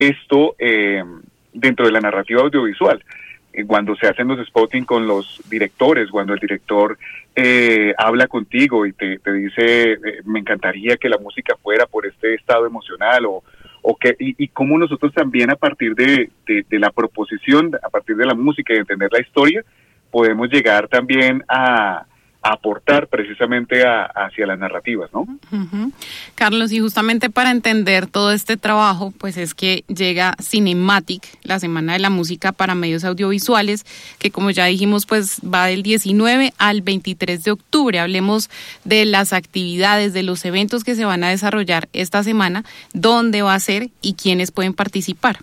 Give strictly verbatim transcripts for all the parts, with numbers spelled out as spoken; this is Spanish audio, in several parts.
esto eh, dentro de la narrativa audiovisual. Eh, cuando se hacen los spotting con los directores, cuando el director eh, habla contigo y te, te dice, eh, me encantaría que la música fuera por este estado emocional, o, o que, y, y cómo nosotros también a partir de, de, de la proposición, a partir de la música y de entender la historia, podemos llegar también a a aportar precisamente a, hacia las narrativas, ¿no? Uh-huh. Carlos, y justamente para entender todo este trabajo, pues es que llega Cinematic, la Semana de la Música para Medios Audiovisuales, que como ya dijimos, pues va del diecinueve al veintitrés de octubre. Hablemos de las actividades, de los eventos que se van a desarrollar esta semana, dónde va a ser y quiénes pueden participar.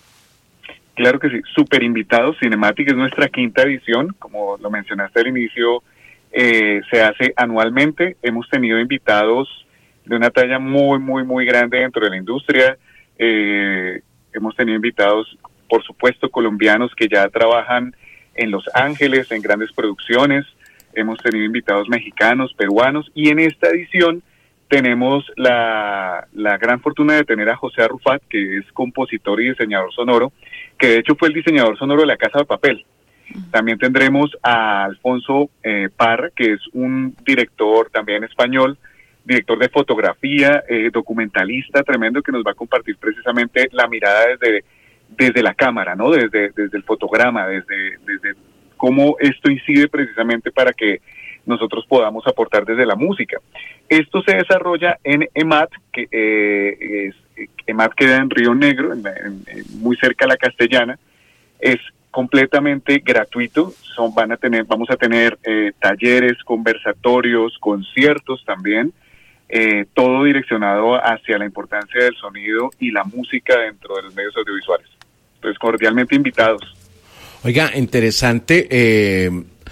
Claro que sí, súper invitados. Cinematic es nuestra quinta edición, como lo mencionaste al inicio. Eh, se hace anualmente. Hemos tenido invitados de una talla muy, muy, muy grande dentro de la industria. Eh, hemos tenido invitados, por supuesto, colombianos que ya trabajan en Los Ángeles, en grandes producciones. Hemos tenido invitados mexicanos, peruanos, y en esta edición tenemos la, la gran fortuna de tener a José Arrufat, que es compositor y diseñador sonoro, que de hecho fue el diseñador sonoro de La Casa de Papel. También tendremos a Alfonso eh, Parra, que es un director también español, director de fotografía, eh, documentalista tremendo, que nos va a compartir precisamente la mirada desde, desde la cámara, ¿no? Desde, desde el fotograma, desde, desde cómo esto incide precisamente para que nosotros podamos aportar desde la música. Esto se desarrolla en EMAT, que eh, es, EMAT queda en Río Negro, en, en, en, muy cerca a La Castellana. Es completamente gratuito. Son, van a tener, vamos a tener eh, talleres, conversatorios, conciertos también, eh, todo direccionado hacia la importancia del sonido y la música dentro de los medios audiovisuales. Entonces, cordialmente invitados. Oiga, interesante. Eh,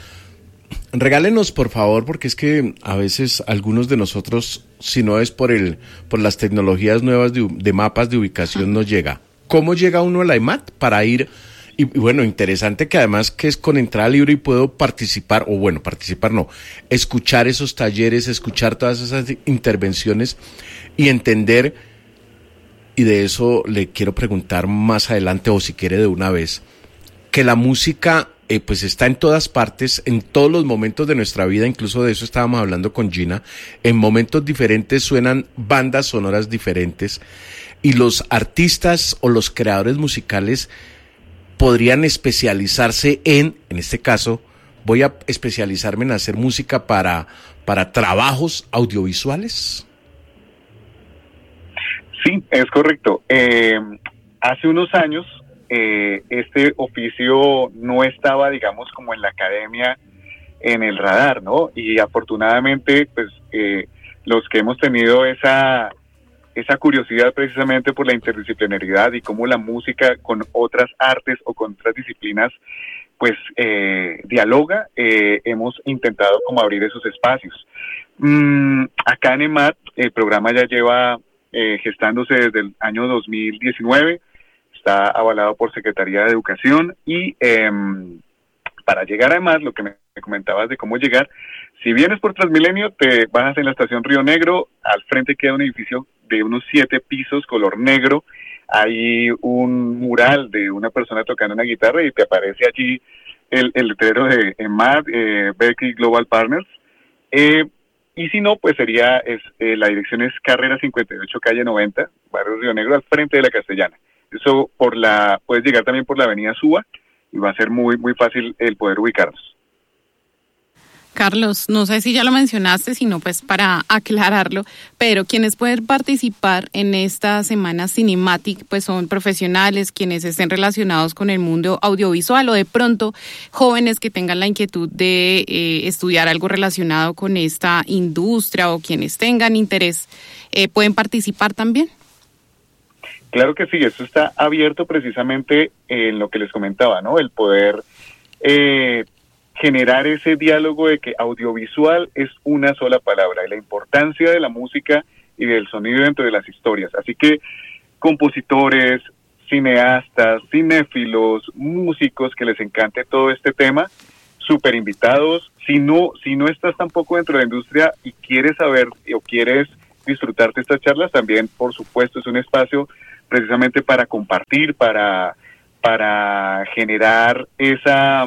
regálenos, por favor, porque es que a veces algunos de nosotros, si no es por el por las tecnologías nuevas de, de mapas de ubicación, no llega. ¿Cómo llega uno a la EMAT para ir? Y, y bueno, interesante que además que es con entrada libre y puedo participar, o bueno, participar no, escuchar esos talleres, escuchar todas esas intervenciones y entender, y de eso le quiero preguntar más adelante, o si quiere de una vez, que la música eh, pues está en todas partes, en todos los momentos de nuestra vida. Incluso de eso estábamos hablando con Gina, en momentos diferentes suenan bandas sonoras diferentes, y los artistas o los creadores musicales podrían especializarse en, en este caso, voy a especializarme en hacer música para, para trabajos audiovisuales. Sí, es correcto. Eh, hace unos años, eh, este oficio no estaba, digamos, como en la academia, en el radar, ¿no? Y afortunadamente, pues, eh, los que hemos tenido esa... esa curiosidad precisamente por la interdisciplinaridad y cómo la música con otras artes o con otras disciplinas pues eh, dialoga, eh, hemos intentado como abrir esos espacios. Mm, acá en EMAT el programa ya lleva eh, gestándose desde el año dos mil diecinueve, está avalado por Secretaría de Educación, y eh, para llegar a EMAT, lo que me comentabas de cómo llegar, si vienes por Transmilenio, te bajas en la estación Río Negro, al frente queda un edificio de unos siete pisos, color negro, hay un mural de una persona tocando una guitarra y te aparece allí el, el letrero de EMAT, eh, Berklee Global Partners, eh, y si no, pues sería, es, eh, la dirección es Carrera cincuenta y ocho, calle noventa, barrio Río Negro, al frente de La Castellana. Eso por la, puedes llegar también por la avenida Suba, y va a ser muy, muy fácil el poder ubicarnos. Carlos, no sé si ya lo mencionaste, sino pues para aclararlo, pero quienes pueden participar en esta semana Cinematic pues son profesionales, quienes estén relacionados con el mundo audiovisual, o de pronto jóvenes que tengan la inquietud de eh, estudiar algo relacionado con esta industria, o quienes tengan interés, eh, ¿pueden participar también? Claro que sí, esto está abierto precisamente en lo que les comentaba, ¿no? El poder eh, generar ese diálogo de que audiovisual es una sola palabra, y la importancia de la música y del sonido dentro de las historias. Así que compositores, cineastas, cinéfilos, músicos que les encante todo este tema, súper invitados. Si no, si no estás tampoco dentro de la industria y quieres saber o quieres disfrutarte estas charlas, también, por supuesto, es un espacio precisamente para compartir, para, para generar esa,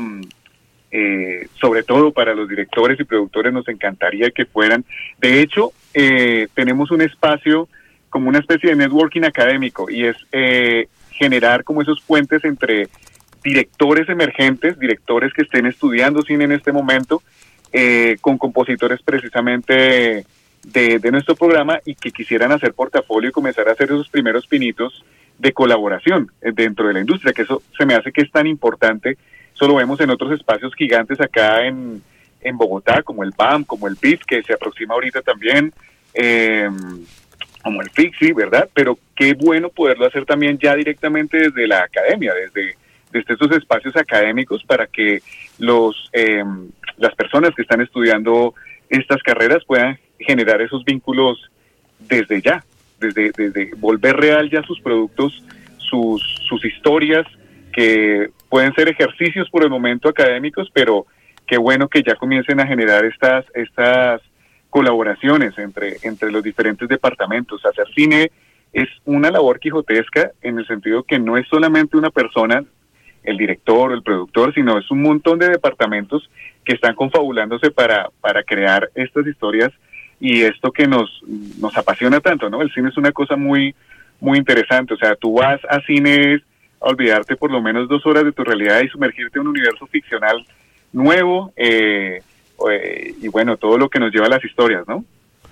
eh, sobre todo para los directores y productores nos encantaría que fueran. De hecho, eh, tenemos un espacio como una especie de networking académico y es eh, generar como esos puentes entre directores emergentes, directores que estén estudiando cine en este momento, eh, con compositores precisamente de, de nuestro programa y que quisieran hacer portafolio y comenzar a hacer esos primeros pinitos de colaboración dentro de la industria, que eso se me hace que es tan importante. Eso lo vemos en otros espacios gigantes acá en, en Bogotá, como el B A M, como el B I F, que se aproxima ahorita también, eh, como el FIXI, ¿verdad? Pero qué bueno poderlo hacer también ya directamente desde la academia, desde, desde estos espacios académicos para que los eh, las personas que están estudiando estas carreras puedan generar esos vínculos desde ya, desde, desde volver real ya sus productos, sus, sus historias, que pueden ser ejercicios por el momento académicos, pero qué bueno que ya comiencen a generar estas, estas colaboraciones entre, entre los diferentes departamentos. Hacer cine es una labor quijotesca en el sentido que no es solamente una persona, el director o el productor, sino es un montón de departamentos que están confabulándose para, para crear estas historias y esto que nos, nos apasiona tanto, ¿no? El cine es una cosa muy, muy interesante. O sea, tú vas a cine a olvidarte por lo menos dos horas de tu realidad y sumergirte en un universo ficcional nuevo, eh, eh, y bueno, todo lo que nos lleva a las historias, ¿no?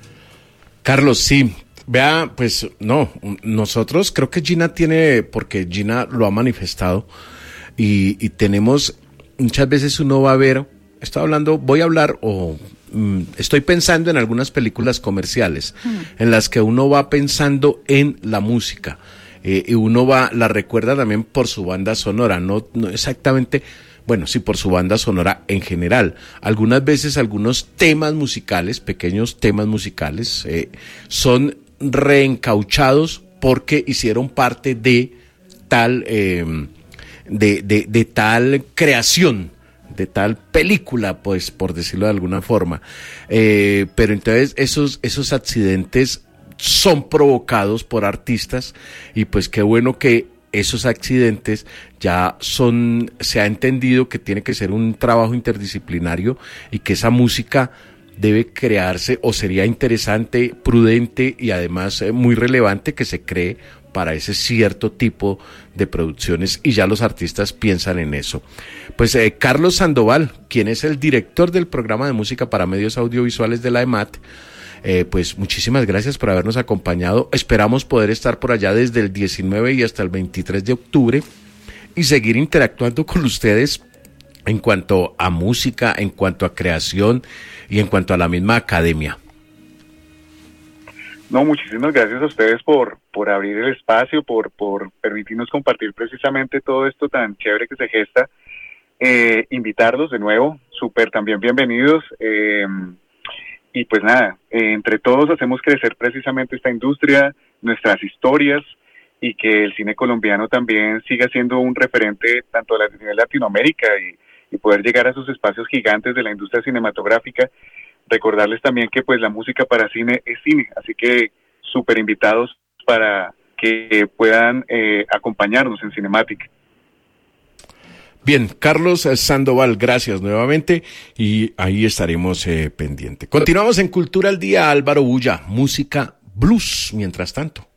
Carlos, sí. Vea, pues no, nosotros creo que Gina tiene, porque Gina lo ha manifestado, y, y tenemos, muchas veces uno va a ver, estoy hablando, voy a hablar o mm, estoy pensando en algunas películas comerciales, mm. en las que uno va pensando en la música, eh, y uno va, la recuerda también por su banda sonora, no, no exactamente, bueno, sí, por su banda sonora en general. Algunas veces algunos temas musicales, pequeños temas musicales, eh, son reencauchados porque hicieron parte de tal, eh, de, de, de tal creación, de tal película, pues, por decirlo de alguna forma. Eh, pero entonces esos, esos accidentes son provocados por artistas y pues qué bueno que esos accidentes ya son, se ha entendido que tiene que ser un trabajo interdisciplinario y que esa música debe crearse, o sería interesante, prudente y además eh, muy relevante que se cree para ese cierto tipo de producciones, y ya los artistas piensan en eso. Pues eh, Carlos Sandoval, quien es el director del programa de música para medios audiovisuales de la EMAT, eh, pues muchísimas gracias por habernos acompañado. Esperamos poder estar por allá desde el diecinueve y hasta el veintitrés de octubre y seguir interactuando con ustedes en cuanto a música, en cuanto a creación y en cuanto a la misma academia. No, muchísimas gracias a ustedes por, por abrir el espacio, por, por permitirnos compartir precisamente todo esto tan chévere que se gesta. Eh, invitarlos de nuevo, súper también bienvenidos. Eh, y pues nada, eh, entre todos hacemos crecer precisamente esta industria, nuestras historias, y que el cine colombiano también siga siendo un referente tanto a nivel Latinoamérica y, y poder llegar a esos espacios gigantes de la industria cinematográfica. Recordarles también que pues la música para cine es cine, así que súper invitados para que puedan eh, acompañarnos en Cinematic. Bien, Carlos Sandoval, gracias nuevamente y ahí estaremos eh, pendientes. Continuamos en Cultura al Día, Álvaro Bulla, música blues, mientras tanto.